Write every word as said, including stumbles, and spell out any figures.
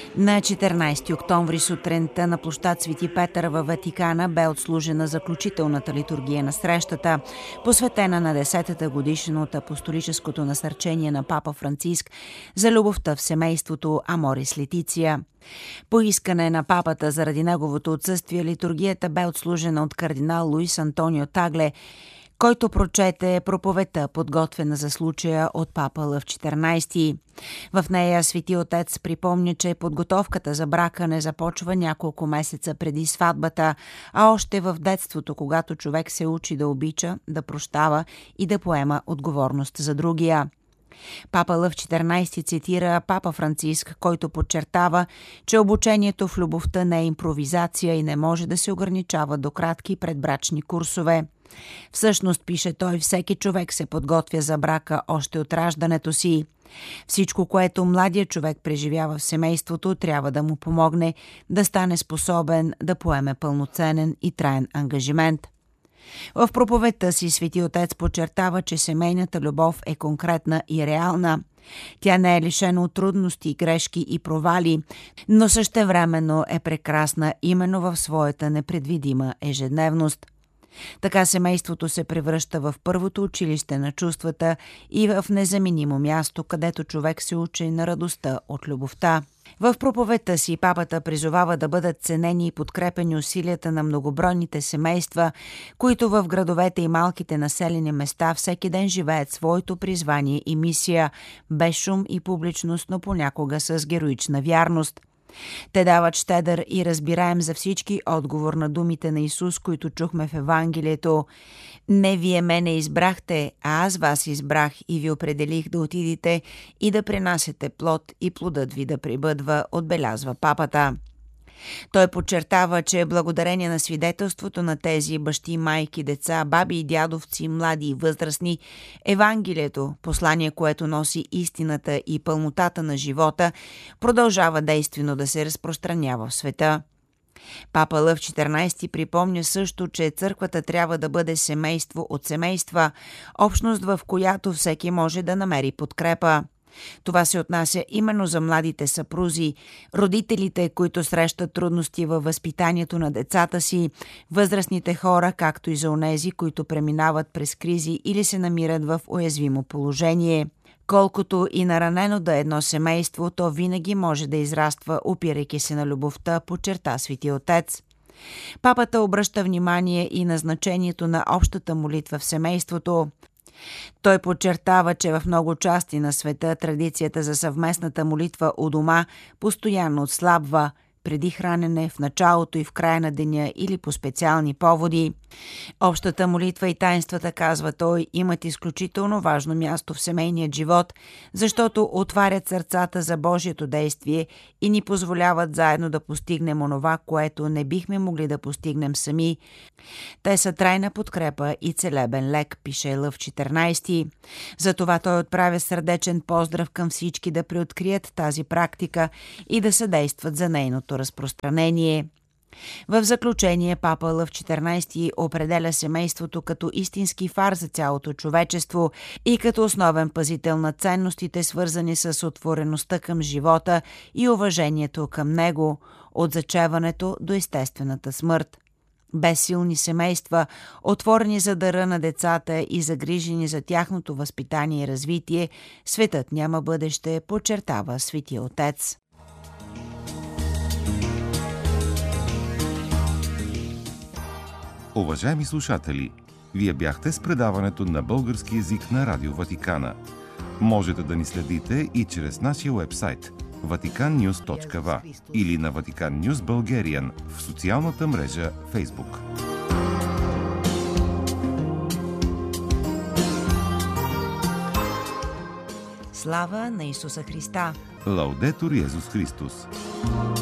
На четиринайсети октомври сутринта на площад Свети Петър във Ватикана бе отслужена заключителната литургия на срещата, посветена на десетата годишнина от апостолическото насърчение на папа Франциск за любовта в семейството Аморис Летиция. По искане на папата заради неговото отсъствие, литургията бе отслужена от кардинал Луис Антонио Тагле, който прочете проповедта, подготвена за случая от папа Лъв четиринайсети. В нея Свети Отец припомня, че подготовката за брака не започва няколко месеца преди сватбата, а още в детството, когато човек се учи да обича, да прощава и да поема отговорност за другия. Папа Лъв четиринайсети цитира папа Франциск, който подчертава, че обучението в любовта не е импровизация и не може да се ограничава до кратки предбрачни курсове. Всъщност, пише той, всеки човек се подготвя за брака още от раждането си. Всичко, което младият човек преживява в семейството, трябва да му помогне да стане способен да поеме пълноценен и траен ангажимент. В проповедта си Свети Отец подчертава, че семейната любов е конкретна и реална. Тя не е лишена от трудности, грешки и провали, но същевременно е прекрасна именно в своята непредвидима ежедневност. Така семейството се превръща в първото училище на чувствата и в незаменимо място, където човек се учи на радостта от любовта. В проповедта си папата призовава да бъдат ценени и подкрепени усилията на многобройните семейства, които в градовете и малките населени места всеки ден живеят своето призвание и мисия, без шум и публичност, но понякога с героична вярност. Те дават щедър и разбираем за всички отговор на думите на Исус, които чухме в Евангелието. Не вие мене избрахте, а аз вас избрах и ви определих да отидете и да принасяте плод и плодът ви да прибъдва, отбелязва папата. Той подчертава, че благодарение на свидетелството на тези бащи, майки, деца, баби и дядовци, млади и възрастни, Евангелието, послание, което носи истината и пълнотата на живота, продължава действено да се разпространява в света. Папа Лъв четиринайсети припомня също, че църквата трябва да бъде семейство от семейства, общност, в която всеки може да намери подкрепа. Това се отнася именно за младите съпрузи, родителите, които срещат трудности във възпитанието на децата си, възрастните хора, както и за онези, които преминават през кризи или се намират в уязвимо положение. Колкото и наранено да е едно семейство, то винаги може да израства, опирайки се на любовта, подчерта Свети Отец. Папата обръща внимание и на значението на общата молитва в семейството. Той подчертава, че в много части на света традицията за съвместната молитва у дома постоянно отслабва, преди хранене, в началото и в края на деня или по специални поводи. Общата молитва и таинствата, казва той, имат изключително важно място в семейния живот, защото отварят сърцата за Божието действие и ни позволяват заедно да постигнем онова, което не бихме могли да постигнем сами. Те са трайна подкрепа и целебен лек, пише Лъв четиринайсети. Затова той отправя сърдечен поздрав към всички да преоткрият тази практика и да съдействат за нейното разпространение. В заключение папа Лъв четиринайсети определя семейството като истински фар за цялото човечество и като основен пазител на ценностите, свързани с отвореността към живота и уважението към него, от зачеването до естествената смърт. Без силни семейства, отворени за дара на децата и загрижени за тяхното възпитание и развитие, светът няма бъдеще, подчертава Свети Отец. Уважаеми слушатели, вие бяхте с предаването на български език на Радио Ватикана. Можете да ни следите и чрез нашия уебсайт ватикан нюз точка ви ей или на Vatican News Bulgarian в социалната мрежа Facebook. Слава на Исуса Христа! Лаудетур Йезус Христос!